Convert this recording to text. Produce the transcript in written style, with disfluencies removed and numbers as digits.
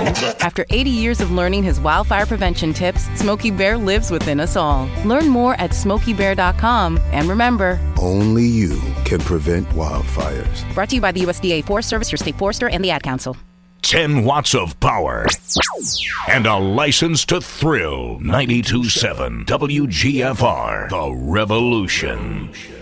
After 80 years of learning his wildfire prevention tips, Smokey Bear lives within us all. Learn more at SmokeyBear.com. And remember, only you can prevent wildfires. Brought to you by the USDA Forest Service, your state forester, and the Ad Council. 10 watts of power and a license to thrill. 92.7 WGFR, The Revolution.